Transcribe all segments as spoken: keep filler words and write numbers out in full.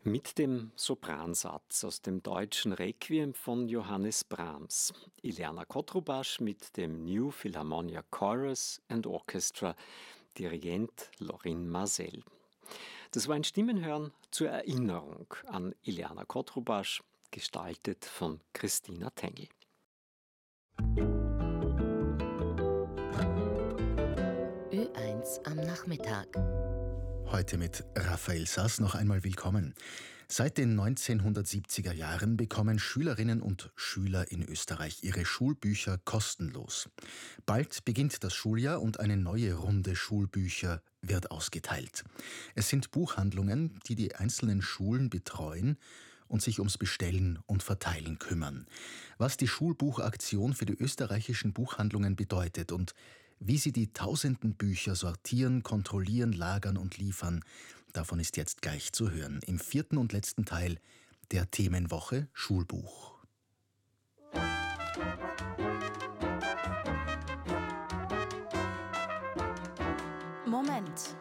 Mit dem Sopransatz aus dem deutschen Requiem von Johannes Brahms, Ileana Kotrubasch mit dem New Philharmonia Chorus and Orchestra, Dirigent Lorin Maazel. Das war ein Stimmenhören zur Erinnerung an Ileana Kotrubasch, gestaltet von Christina Tengl. Ö eins am Nachmittag. Heute mit Raphael Sass noch einmal willkommen. Seit den neunzehnhundertsiebziger Jahren bekommen Schülerinnen und Schüler in Österreich ihre Schulbücher kostenlos. Bald beginnt das Schuljahr und eine neue Runde Schulbücher wird ausgeteilt. Es sind Buchhandlungen, die die einzelnen Schulen betreuen und sich ums Bestellen und Verteilen kümmern. Was die Schulbuchaktion für die österreichischen Buchhandlungen bedeutet und wie sie die tausenden Bücher sortieren, kontrollieren, lagern und liefern, davon ist jetzt gleich zu hören. Im vierten und letzten Teil der Themenwoche Schulbuch. Moment.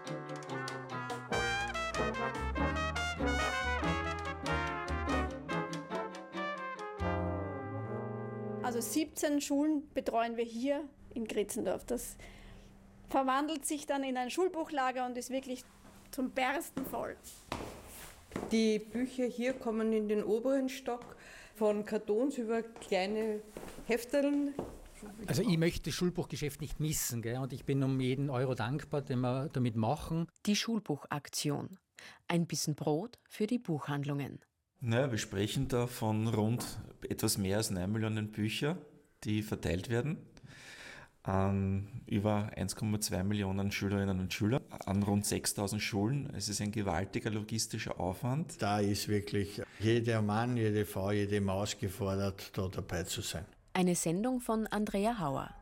Also siebzehn Schulen betreuen wir hier in Kritzendorf. Das verwandelt sich dann in ein Schulbuchlager und ist wirklich zum Bersten voll. Die Bücher hier kommen in den oberen Stock, von Kartons über kleine Hefteln. Also ich möchte das Schulbuchgeschäft nicht missen, gell? Und ich bin um jeden Euro dankbar, den wir damit machen. Die Schulbuchaktion. Ein Bissen Brot für die Buchhandlungen. Naja, wir sprechen da von rund etwas mehr als neun Millionen Bücher, die verteilt werden an über eins Komma zwei Millionen Schülerinnen und Schüler, an rund sechstausend Schulen. Es ist ein gewaltiger logistischer Aufwand. Da ist wirklich jeder Mann, jede Frau, jede Maus gefordert, da dabei zu sein. Eine Sendung von Andrea Hauer.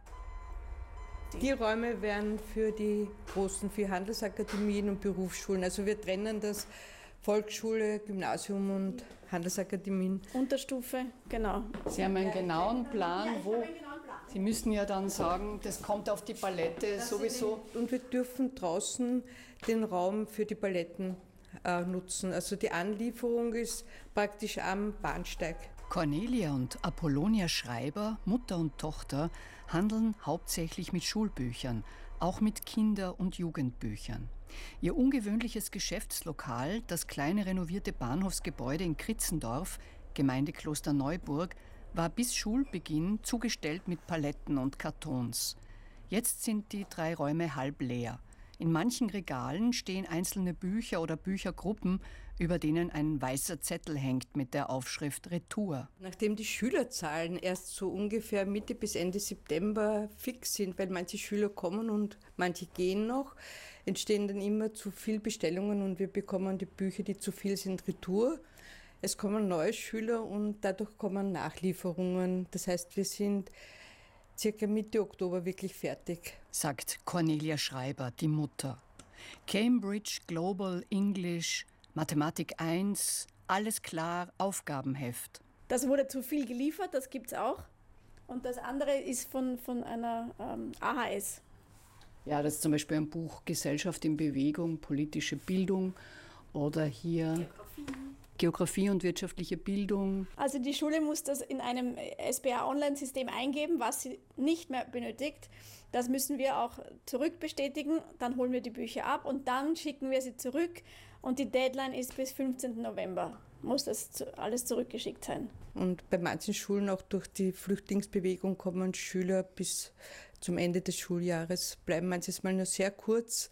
Die Räume werden für die großen vier Handelsakademien und Berufsschulen. Also wir trennen das Volksschule, Gymnasium und Handelsakademien. Unterstufe, genau. Sie haben einen genauen Plan, wo Sie müssen ja dann sagen, das kommt auf die Palette sowieso. Und wir dürfen draußen den Raum für die Paletten äh, nutzen. Also die Anlieferung ist praktisch am Bahnsteig. Cornelia und Apollonia Schreiber, Mutter und Tochter, handeln hauptsächlich mit Schulbüchern, auch mit Kinder- und Jugendbüchern. Ihr ungewöhnliches Geschäftslokal, das kleine renovierte Bahnhofsgebäude in Kritzendorf, Gemeinde Klosterneuburg, war bis Schulbeginn zugestellt mit Paletten und Kartons. Jetzt sind die drei Räume halb leer. In manchen Regalen stehen einzelne Bücher oder Büchergruppen, über denen ein weißer Zettel hängt mit der Aufschrift Retour. Nachdem die Schülerzahlen erst so ungefähr Mitte bis Ende September fix sind, weil manche Schüler kommen und manche gehen noch, entstehen dann immer zu viel Bestellungen und wir bekommen die Bücher, die zu viel sind, Retour. Es kommen neue Schüler und dadurch kommen Nachlieferungen. Das heißt, wir sind circa Mitte Oktober wirklich fertig. Sagt Cornelia Schreiber, die Mutter. Cambridge, Global, English, Mathematik eins, alles klar, Aufgabenheft. Das wurde zu viel geliefert, das gibt es auch. Und das andere ist von, von einer ähm, A H S. Ja, das ist zum Beispiel ein Buch Gesellschaft in Bewegung, politische Bildung oder hier Geografie. Geografie und wirtschaftliche Bildung. Also die Schule muss das in einem S B A-Online-System eingeben, was sie nicht mehr benötigt. Das müssen wir auch zurückbestätigen. Dann holen wir die Bücher ab und dann schicken wir sie zurück. Und die Deadline ist bis fünfzehnten November. Muss das alles zurückgeschickt sein. Und bei manchen Schulen, auch durch die Flüchtlingsbewegung, kommen Schüler bis zum Ende des Schuljahres, bleiben manches Mal nur sehr kurz.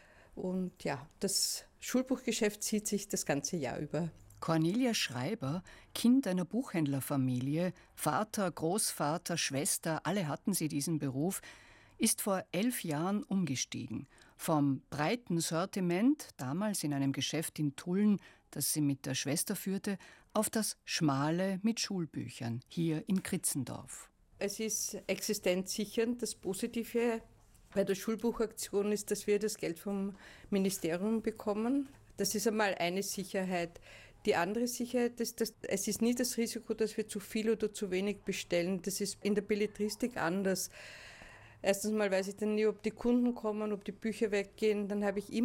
Und ja, das Schulbuchgeschäft zieht sich das ganze Jahr über. Cornelia Schreiber, Kind einer Buchhändlerfamilie, Vater, Großvater, Schwester, alle hatten sie diesen Beruf, ist vor elf Jahren umgestiegen. Vom breiten Sortiment, damals in einem Geschäft in Tulln, das sie mit der Schwester führte, auf das schmale mit Schulbüchern, hier in Kritzendorf. Es ist existenzsichernd. Das Positive bei der Schulbuchaktion ist, dass wir das Geld vom Ministerium bekommen. Das ist einmal eine Sicherheit. Die andere Sicherheit ist, dass es ist nie das Risiko, dass wir zu viel oder zu wenig bestellen. Das ist in der Belletristik anders. Erstens mal weiß ich dann nie, ob die Kunden kommen, ob die Bücher weggehen. Dann habe ich immer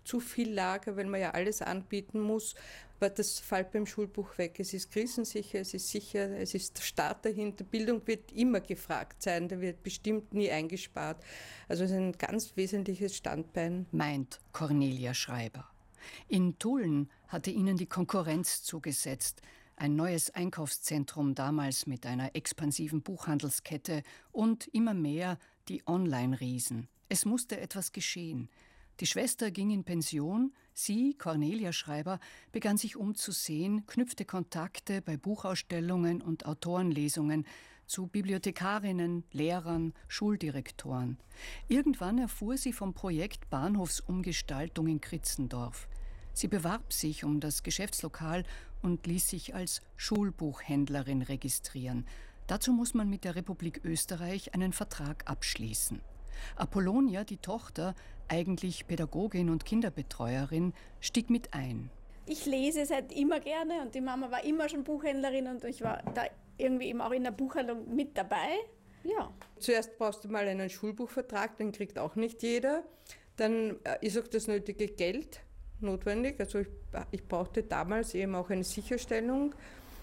zu viel Lager, weil man ja alles anbieten muss. Aber das fällt beim Schulbuch weg. Es ist krisensicher, es ist sicher, es ist der Staat dahinter. Bildung wird immer gefragt sein, da wird bestimmt nie eingespart. Also es ist ein ganz wesentliches Standbein. Meint Cornelia Schreiber. In Tulln hatte ihnen die Konkurrenz zugesetzt. Ein neues Einkaufszentrum, damals mit einer expansiven Buchhandelskette und immer mehr die Online-Riesen. Es musste etwas geschehen. Die Schwester ging in Pension, sie, Cornelia Schreiber, begann sich umzusehen, knüpfte Kontakte bei Buchausstellungen und Autorenlesungen zu Bibliothekarinnen, Lehrern, Schuldirektoren. Irgendwann erfuhr sie vom Projekt Bahnhofsumgestaltung in Kritzendorf. Sie bewarb sich um das Geschäftslokal und ließ sich als Schulbuchhändlerin registrieren. Dazu muss man mit der Republik Österreich einen Vertrag abschließen. Apollonia, die Tochter, eigentlich Pädagogin und Kinderbetreuerin, stieg mit ein. Ich lese seit immer gerne und die Mama war immer schon Buchhändlerin und ich war da irgendwie eben auch in der Buchhandlung mit dabei. Ja. Zuerst brauchst du mal einen Schulbuchvertrag, den kriegt auch nicht jeder. Dann ist auch das nötige Geld notwendig. Also ich, ich brauchte damals eben auch eine Sicherstellung,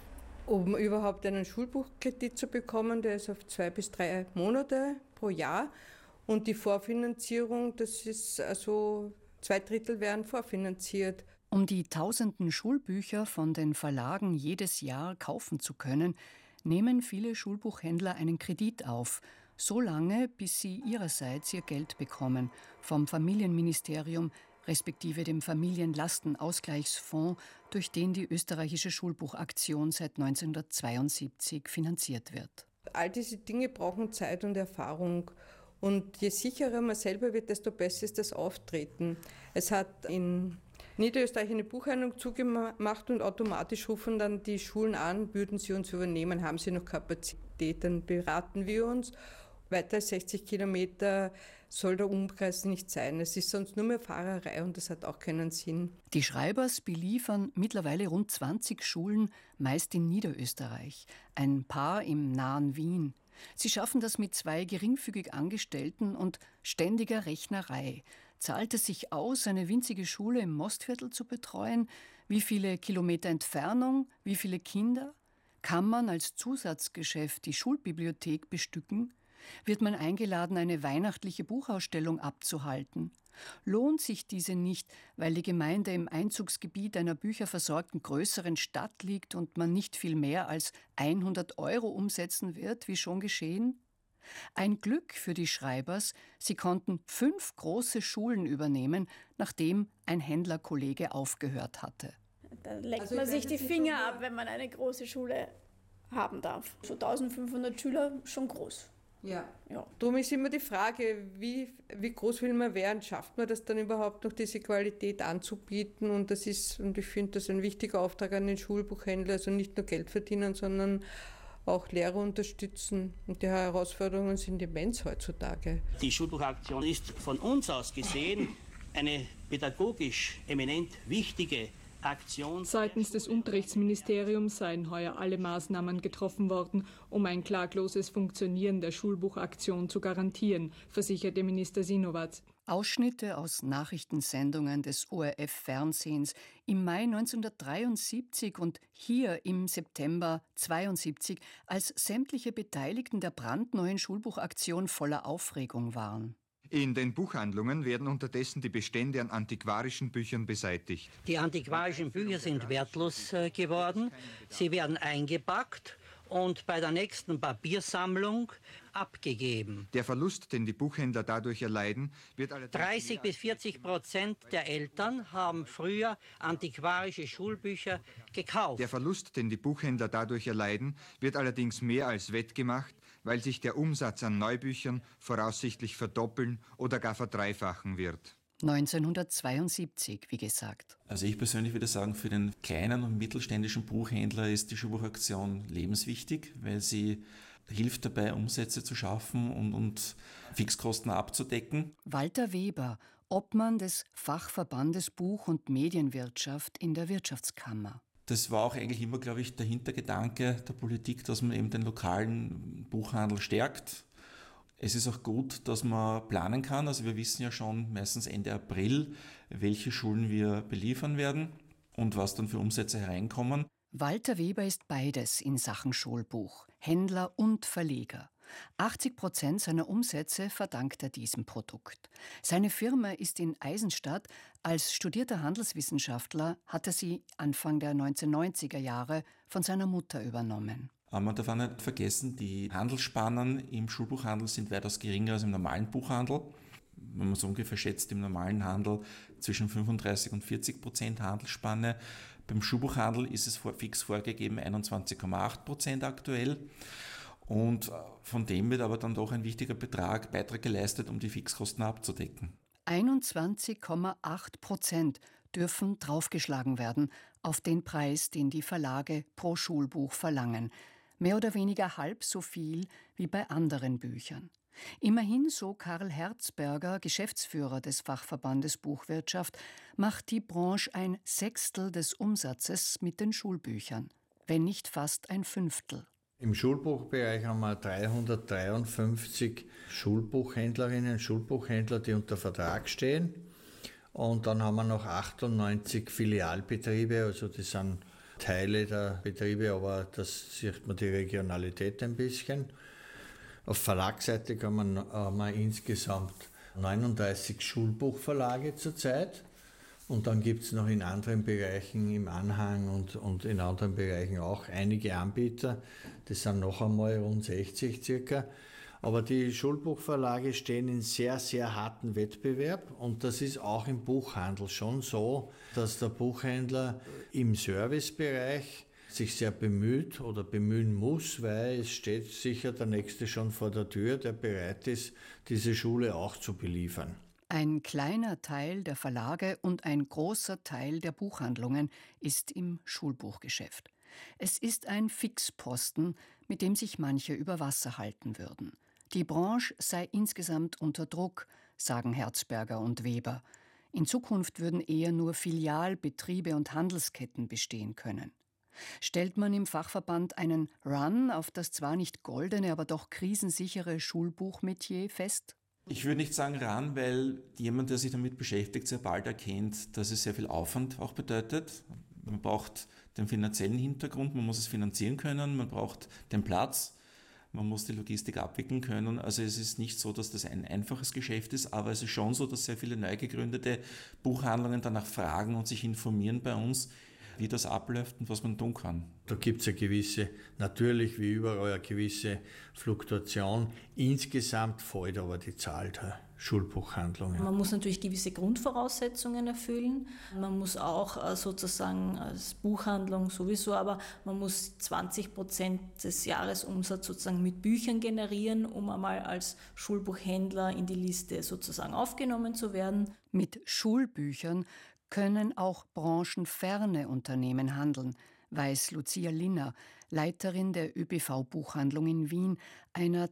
um überhaupt einen Schulbuchkredit zu bekommen. Der ist auf zwei bis drei Monate pro Jahr. Und die Vorfinanzierung, das ist also zwei Drittel werden vorfinanziert. Um die tausenden Schulbücher von den Verlagen jedes Jahr kaufen zu können, nehmen viele Schulbuchhändler einen Kredit auf, so lange, bis sie ihrerseits ihr Geld bekommen, vom Familienministerium respektive dem Familienlastenausgleichsfonds, durch den die österreichische Schulbuchaktion seit neunzehnhundertzweiundsiebzig finanziert wird. All diese Dinge brauchen Zeit und Erfahrung. Und je sicherer man selber wird, desto besser ist das Auftreten. Es hat in Niederösterreich eine Buchhandlung zugemacht und automatisch rufen dann die Schulen an, würden sie uns übernehmen, haben sie noch Kapazität, dann beraten wir uns. Weiter als sechzig Kilometer soll der Umkreis nicht sein. Es ist sonst nur mehr Fahrerei und das hat auch keinen Sinn. Die Schreibers beliefern mittlerweile rund zwanzig Schulen, meist in Niederösterreich. Ein paar im nahen Wien. Sie schaffen das mit zwei geringfügig Angestellten und ständiger Rechnerei. Zahlt es sich aus, eine winzige Schule im Mostviertel zu betreuen? Wie viele Kilometer Entfernung? Wie viele Kinder? Kann man als Zusatzgeschäft die Schulbibliothek bestücken? Wird man eingeladen, eine weihnachtliche Buchausstellung abzuhalten? Lohnt sich diese nicht, weil die Gemeinde im Einzugsgebiet einer bücherversorgten größeren Stadt liegt und man nicht viel mehr als hundert Euro umsetzen wird, wie schon geschehen? Ein Glück für die Schreibers, sie konnten fünf große Schulen übernehmen, nachdem ein Händlerkollege aufgehört hatte. Da leckt also man sich die Finger ab, wenn man eine große Schule haben darf. So eintausendfünfhundert Schüler, schon groß. Ja. ja. Darum ist immer die Frage, wie, wie groß will man werden? Schafft man das dann überhaupt noch, diese Qualität anzubieten? Und das ist, und ich finde das ein wichtiger Auftrag an den Schulbuchhändler, also nicht nur Geld verdienen, sondern auch Lehrer unterstützen. Und die Herausforderungen sind immens heutzutage. Die Schulbuchaktion ist von uns aus gesehen eine pädagogisch eminent wichtige Aktion. Seitens des Unterrichtsministeriums seien heuer alle Maßnahmen getroffen worden, um ein klagloses Funktionieren der Schulbuchaktion zu garantieren, versicherte Minister Sinowatz. Ausschnitte aus Nachrichtensendungen des O R F-Fernsehens im Mai neunzehnhundertdreiundsiebzig und hier im September zweiundsiebzig, als sämtliche Beteiligten der brandneuen Schulbuchaktion voller Aufregung waren. In den Buchhandlungen werden unterdessen die Bestände an antiquarischen Büchern beseitigt. Die antiquarischen Bücher sind wertlos äh, geworden. Sie werden eingepackt und bei der nächsten Papiersammlung abgegeben. Der Verlust, den die Buchhändler dadurch erleiden, wird allerdings... dreißig bis vierzig Prozent der Eltern haben früher antiquarische Schulbücher gekauft. Der Verlust, den die Buchhändler dadurch erleiden, wird allerdings mehr als wettgemacht, weil sich der Umsatz an Neubüchern voraussichtlich verdoppeln oder gar verdreifachen wird. neunzehnhundertzweiundsiebzig, wie gesagt. Also ich persönlich würde sagen, für den kleinen und mittelständischen Buchhändler ist die Schulbuchaktion lebenswichtig, weil sie hilft dabei, Umsätze zu schaffen und, und Fixkosten abzudecken. Walter Weber, Obmann des Fachverbandes Buch- und Medienwirtschaft in der Wirtschaftskammer. Das war auch eigentlich immer, glaube ich, der Hintergedanke der Politik, dass man eben den lokalen Buchhandel stärkt. Es ist auch gut, dass man planen kann. Also wir wissen ja schon meistens Ende April, welche Schulen wir beliefern werden und was dann für Umsätze hereinkommen. Walter Weber ist beides in Sachen Schulbuch, Händler und Verleger. achtzig Prozent seiner Umsätze verdankt er diesem Produkt. Seine Firma ist in Eisenstadt. Als studierter Handelswissenschaftler hat er sie Anfang der neunzehnhundertneunziger Jahre von seiner Mutter übernommen. Man darf auch nicht vergessen, die Handelsspannen im Schulbuchhandel sind weitaus geringer als im normalen Buchhandel. Wenn man so ungefähr schätzt, im normalen Handel zwischen fünfunddreißig und vierzig Prozent Handelsspanne. Beim Schulbuchhandel ist es fix vorgegeben einundzwanzig Komma acht Prozent aktuell. Und von dem wird aber dann doch ein wichtiger Betrag, Beitrag geleistet, um die Fixkosten abzudecken. einundzwanzig Komma acht Prozent dürfen draufgeschlagen werden auf den Preis, den die Verlage pro Schulbuch verlangen. Mehr oder weniger halb so viel wie bei anderen Büchern. Immerhin, so Karl Herzberger, Geschäftsführer des Fachverbandes Buchwirtschaft, macht die Branche ein Sechstel des Umsatzes mit den Schulbüchern, wenn nicht fast ein Fünftel. Im Schulbuchbereich haben wir dreihundertdreiundfünfzig Schulbuchhändlerinnen und Schulbuchhändler, die unter Vertrag stehen. Und dann haben wir noch achtundneunzig Filialbetriebe, also das sind Teile der Betriebe, aber das sieht man die Regionalität ein bisschen. Auf Verlagsseite kann man, haben wir insgesamt neununddreißig Schulbuchverlage zurzeit. Und dann gibt es noch in anderen Bereichen im Anhang und, und in anderen Bereichen auch einige Anbieter. Das sind noch einmal rund sechzig circa. Aber die Schulbuchverlage stehen in sehr, sehr harten Wettbewerb. Und das ist auch im Buchhandel schon so, dass der Buchhändler im Servicebereich sich sehr bemüht oder bemühen muss, weil es steht sicher der Nächste schon vor der Tür, der bereit ist, diese Schule auch zu beliefern. Ein kleiner Teil der Verlage und ein großer Teil der Buchhandlungen ist im Schulbuchgeschäft. Es ist ein Fixposten, mit dem sich manche über Wasser halten würden. Die Branche sei insgesamt unter Druck, sagen Herzberger und Weber. In Zukunft würden eher nur Filialbetriebe und Handelsketten bestehen können. Stellt man im Fachverband einen Run auf das zwar nicht goldene, aber doch krisensichere Schulbuchmetier fest? Ich würde nicht sagen ran, weil jemand, der sich damit beschäftigt, sehr bald erkennt, dass es sehr viel Aufwand auch bedeutet. Man braucht den finanziellen Hintergrund, man muss es finanzieren können, man braucht den Platz, man muss die Logistik abwickeln können. Also es ist nicht so, dass das ein einfaches Geschäft ist, aber es ist schon so, dass sehr viele neu gegründete Buchhandlungen danach fragen und sich informieren bei uns, wie das abläuft und was man tun kann. Da gibt es eine gewisse, natürlich wie überall eine gewisse Fluktuation. Insgesamt fällt aber die Zahl der Schulbuchhandlungen. Man muss natürlich gewisse Grundvoraussetzungen erfüllen. Man muss auch sozusagen als Buchhandlung sowieso, aber man muss zwanzig Prozent des Jahresumsatzes sozusagen mit Büchern generieren, um einmal als Schulbuchhändler in die Liste sozusagen aufgenommen zu werden. Mit Schulbüchern können auch branchenferne Unternehmen handeln, weiß Lucia Linner, Leiterin der ÖBV-Buchhandlung in Wien, einer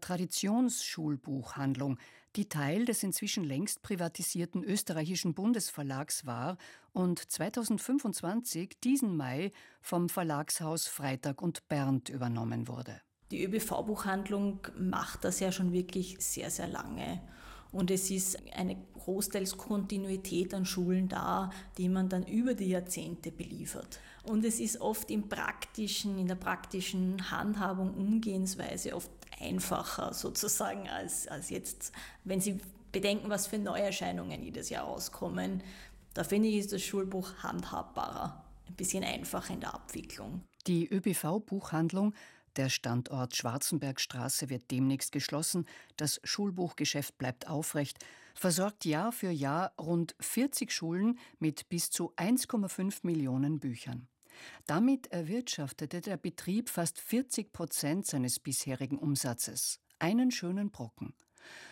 Traditionsschulbuchhandlung, die Teil des inzwischen längst privatisierten österreichischen Bundesverlags war und zweitausendfünfundzwanzig diesen Mai vom Verlagshaus Freytag und Berndt übernommen wurde. Die ÖBV-Buchhandlung macht das ja schon wirklich sehr, sehr lange. Und es ist eine großteils Kontinuität an Schulen da, die man dann über die Jahrzehnte beliefert. Und es ist oft im praktischen, in der praktischen Handhabung, Umgehensweise oft einfacher sozusagen als, als jetzt, wenn Sie bedenken, was für Neuerscheinungen jedes Jahr rauskommen. Da finde ich, ist das Schulbuch handhabbarer, ein bisschen einfacher in der Abwicklung. Die ÖBV-Buchhandlung, der Standort Schwarzenbergstraße, wird demnächst geschlossen, das Schulbuchgeschäft bleibt aufrecht, versorgt Jahr für Jahr rund vierzig Schulen mit bis zu eins Komma fünf Millionen Büchern. Damit erwirtschaftete der Betrieb fast vierzig Prozent seines bisherigen Umsatzes. Einen schönen Brocken.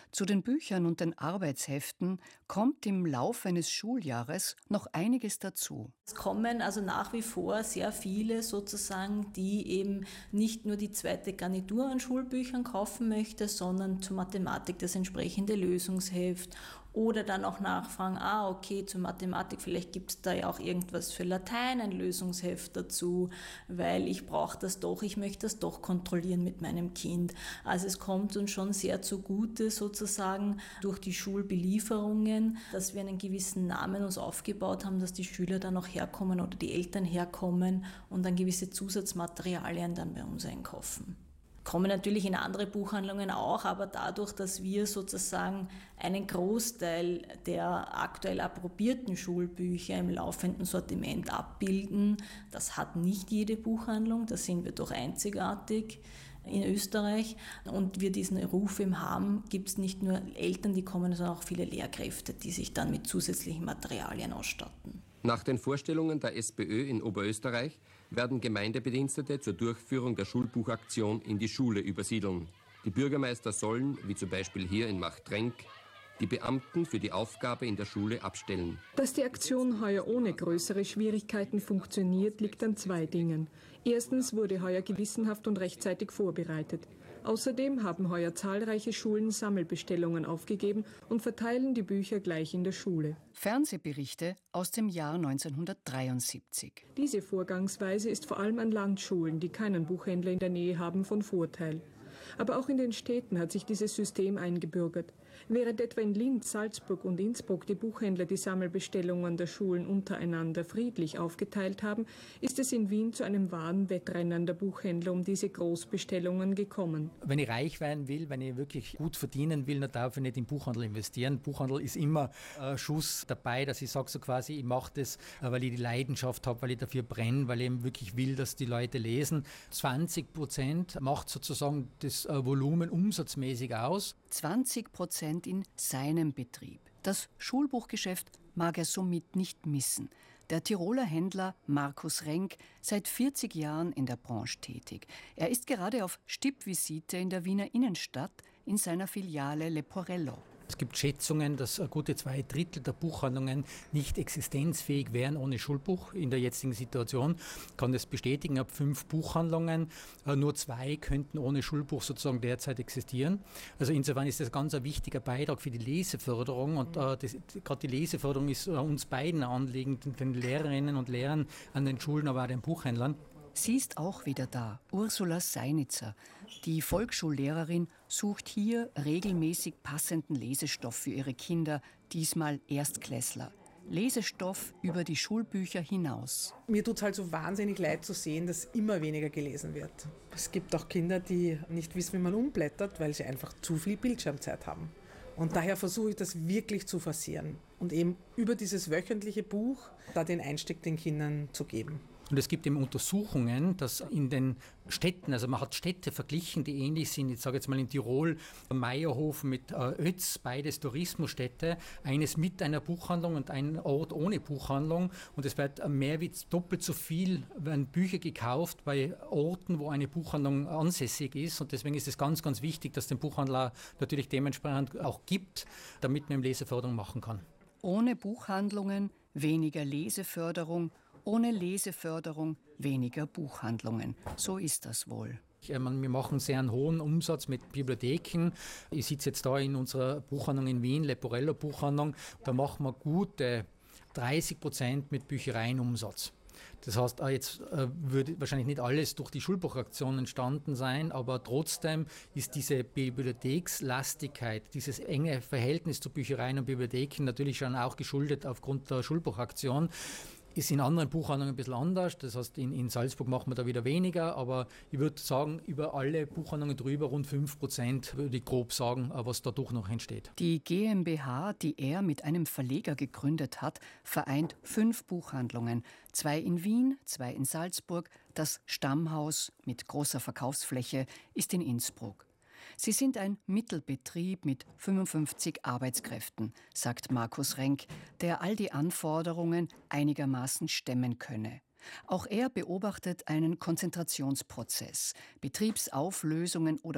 Zu den Büchern und den Arbeitsheften kommt im Laufe eines Schuljahres noch einiges dazu. Es kommen also nach wie vor sehr viele sozusagen, die eben nicht nur die zweite Garnitur an Schulbüchern kaufen möchte, sondern zur Mathematik das entsprechende Lösungsheft. Oder dann auch nachfragen, ah okay, zur Mathematik, vielleicht gibt es da ja auch irgendwas für Latein, ein Lösungsheft dazu, weil ich brauche das doch, ich möchte das doch kontrollieren mit meinem Kind. Also es kommt uns schon sehr zugute sozusagen durch die Schulbelieferungen, dass wir einen gewissen Namen uns aufgebaut haben, dass die Schüler dann auch herkommen oder die Eltern herkommen und dann gewisse Zusatzmaterialien dann bei uns einkaufen. Kommen natürlich in andere Buchhandlungen auch, aber dadurch, dass wir sozusagen einen Großteil der aktuell approbierten Schulbücher im laufenden Sortiment abbilden, das hat nicht jede Buchhandlung, da sind wir doch einzigartig in Österreich. Und wir diesen Ruf eben haben, gibt es nicht nur Eltern, die kommen, sondern auch viele Lehrkräfte, die sich dann mit zusätzlichen Materialien ausstatten. Nach den Vorstellungen der SPÖ in Oberösterreich werden Gemeindebedienstete zur Durchführung der Schulbuchaktion in die Schule übersiedeln. Die Bürgermeister sollen, wie zum Beispiel hier in Machtrenk, die Beamten für die Aufgabe in der Schule abstellen. Dass die Aktion heuer ohne größere Schwierigkeiten funktioniert, liegt an zwei Dingen. Erstens wurde heuer gewissenhaft und rechtzeitig vorbereitet. Außerdem haben heuer zahlreiche Schulen Sammelbestellungen aufgegeben und verteilen die Bücher gleich in der Schule. Fernsehberichte aus dem Jahr neunzehnhundertdreiundsiebzig. Diese Vorgangsweise ist vor allem an Landschulen, die keinen Buchhändler in der Nähe haben, von Vorteil. Aber auch in den Städten hat sich dieses System eingebürgert. Während etwa in Linz, Salzburg und Innsbruck die Buchhändler die Sammelbestellungen der Schulen untereinander friedlich aufgeteilt haben, ist es in Wien zu einem wahren Wettrennen der Buchhändler um diese Großbestellungen gekommen. Wenn ich reich werden will, wenn ich wirklich gut verdienen will, dann darf ich nicht in Buchhandel investieren. Buchhandel ist immer ein Schuss dabei, dass ich sage so quasi, ich mache das, weil ich die Leidenschaft habe, weil ich dafür brenne, weil ich eben wirklich will, dass die Leute lesen. zwanzig Prozent macht sozusagen das Volumen umsatzmäßig aus. zwanzig Prozent in seinem Betrieb. Das Schulbuchgeschäft mag er somit nicht missen. Der Tiroler Händler Markus Renk, seit vierzig Jahren in der Branche tätig. Er ist gerade auf Stippvisite in der Wiener Innenstadt in seiner Filiale Leporello. Es gibt Schätzungen, dass gute zwei Drittel der Buchhandlungen nicht existenzfähig wären ohne Schulbuch. In der jetzigen Situation kann das bestätigen. Ab fünf Buchhandlungen, nur zwei könnten ohne Schulbuch sozusagen derzeit existieren. Also insofern ist das ganz ein wichtiger Beitrag für die Leseförderung. Und äh, das, gerade die Leseförderung ist uns beiden ein Anliegen, den Lehrerinnen und Lehrern an den Schulen, aber auch den Buchhändlern. Sie ist auch wieder da, Ursula Seinitzer. Die Volksschullehrerin sucht hier regelmäßig passenden Lesestoff für ihre Kinder, diesmal Erstklässler. Lesestoff über die Schulbücher hinaus. Mir tut es halt so wahnsinnig leid zu sehen, dass immer weniger gelesen wird. Es gibt auch Kinder, die nicht wissen, wie man umblättert, weil sie einfach zu viel Bildschirmzeit haben. Und daher versuche ich das wirklich zu forcieren und eben über dieses wöchentliche Buch da den Einstieg den Kindern zu geben. Und es gibt eben Untersuchungen, dass in den Städten, also man hat Städte verglichen, die ähnlich sind. Ich sage jetzt mal in Tirol, Meierhofen mit äh, Ötz, beides Tourismusstädte, eines mit einer Buchhandlung und ein Ort ohne Buchhandlung. Und es wird mehr wie doppelt so viel werden Bücher gekauft bei Orten, wo eine Buchhandlung ansässig ist. Und deswegen ist es ganz, ganz wichtig, dass es den Buchhandler natürlich dementsprechend auch gibt, damit man Leseförderung machen kann. Ohne Buchhandlungen weniger Leseförderung. Ohne Leseförderung weniger Buchhandlungen. So ist das wohl. Wir machen sehr einen hohen Umsatz mit Bibliotheken. Ich sitze jetzt da in unserer Buchhandlung in Wien, Leporello Buchhandlung. Da machen wir gute dreißig Prozent mit Büchereienumsatz. Das heißt, jetzt würde wahrscheinlich nicht alles durch die Schulbuchaktion entstanden sein, aber trotzdem ist diese Bibliothekslastigkeit, dieses enge Verhältnis zu Büchereien und Bibliotheken natürlich schon auch geschuldet aufgrund der Schulbuchaktion. Ist in anderen Buchhandlungen ein bisschen anders, das heißt in, in Salzburg machen wir da wieder weniger, aber ich würde sagen, über alle Buchhandlungen drüber rund fünf Prozent würde ich grob sagen, was dadurch noch entsteht. Die GmbH, die er mit einem Verleger gegründet hat, vereint fünf Buchhandlungen. Zwei in Wien, zwei in Salzburg, das Stammhaus mit großer Verkaufsfläche ist in Innsbruck. Sie sind ein Mittelbetrieb mit fünfundfünfzig Arbeitskräften, sagt Markus Renk, der all die Anforderungen einigermaßen stemmen könne. Auch er beobachtet einen Konzentrationsprozess, Betriebsauflösungen oder